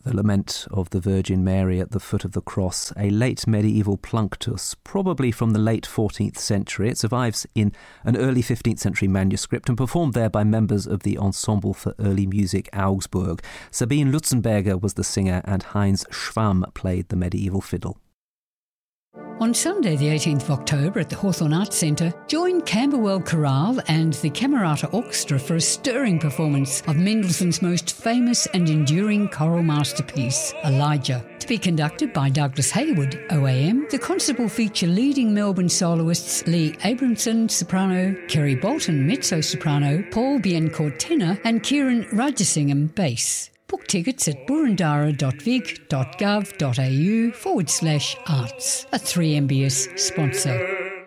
The Lament of the Virgin Mary at the foot of the cross, a late medieval plunctus, probably from the late 14th century. It survives in an early 15th century manuscript and performed there by members of the Ensemble for Early Music Augsburg. Sabine Lutzenberger was the singer and Heinz Schwamm played the medieval fiddle. On Sunday the 18th of October at the Hawthorne Arts Centre, join Camberwell Chorale and the Camerata Orchestra for a stirring performance of Mendelssohn's most famous and enduring choral masterpiece, Elijah. To be conducted by Douglas Hayward, OAM, the concert will feature leading Melbourne soloists Lee Abramson, soprano, Kerry Bolton, mezzo-soprano, Paul Biencourt, tenor, and Kieran Rajasingham, bass. Book tickets at burundara.vic.gov.au/arts. A 3MBS sponsor.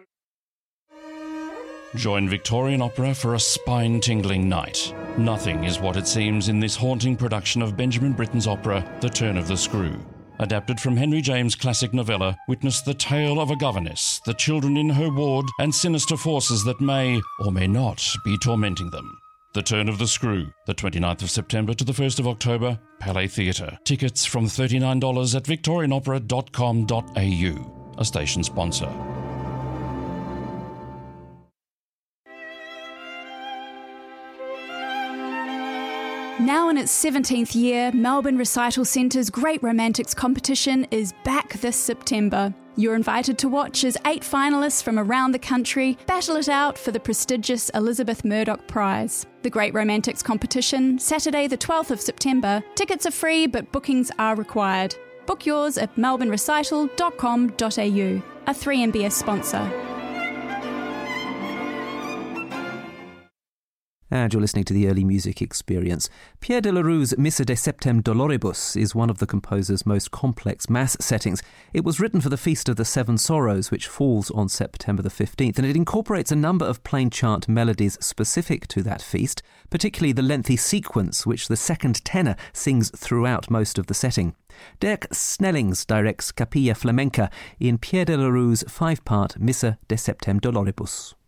Join Victorian Opera for a spine-tingling night. Nothing is what it seems in this haunting production of Benjamin Britten's opera, The Turn of the Screw. Adapted from Henry James' classic novella, witness the tale of a governess, the children in her ward, and sinister forces that may, or may not, be tormenting them. The Turn of the Screw, the 29th of September to the 1st of October, Palais Theatre. Tickets from $39 at victorianopera.com.au, a station sponsor. Now in its 17th year, Melbourne Recital Centre's Great Romantics competition is back this September. You're invited to watch as 8 finalists from around the country battle it out for the prestigious Elizabeth Murdoch Prize. The Great Romantics competition, Saturday the 12th of September. Tickets are free, but bookings are required. Book yours at melbournerecital.com.au, a 3MBS sponsor. And you're listening to the Early Music Experience. Pierre de la Rue's Missa de Septem Doloribus is one of the composer's most complex mass settings. It was written for the Feast of the Seven Sorrows, which falls on September the 15th, and it incorporates a number of plain chant melodies specific to that feast, particularly the lengthy sequence which the second tenor sings throughout most of the setting. Dirk Snellings directs Capilla Flamenca in Pierre de la Rue's 5-part Missa de Septem Doloribus.